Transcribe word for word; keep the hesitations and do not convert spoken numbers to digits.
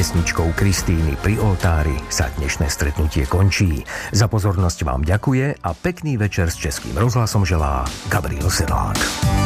Pesničkou Kristíny Pri oltári sa dnešné stretnutie končí. Za pozornosť vám ďakuje a pekný večer s Českým rozhlasom želá Gabriel Sedlák.